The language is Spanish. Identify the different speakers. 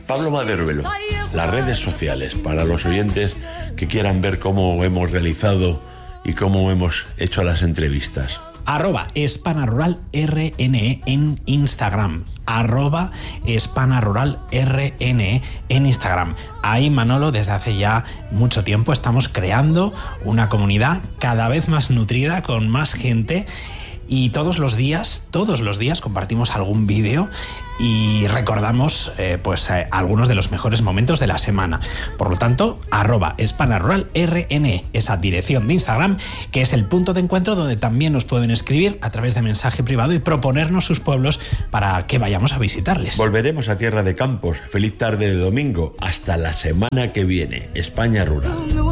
Speaker 1: Pablo Maderuelo, las redes sociales para los oyentes que quieran ver cómo hemos realizado y cómo hemos hecho las entrevistas.
Speaker 2: @hispanaruralrne en Instagram. @hispanaruralrne en Instagram. Ahí, Manolo, desde hace ya mucho tiempo estamos creando una comunidad cada vez más nutrida, con más gente. Y todos los días compartimos algún vídeo y recordamos algunos de los mejores momentos de la semana. Por lo tanto, @hispanaruralrne, esa dirección de Instagram, que es el punto de encuentro donde también nos pueden escribir a través de mensaje privado y proponernos sus pueblos para que vayamos a visitarles.
Speaker 1: Volveremos a Tierra de Campos. Feliz tarde de domingo. Hasta la semana que viene. España Rural.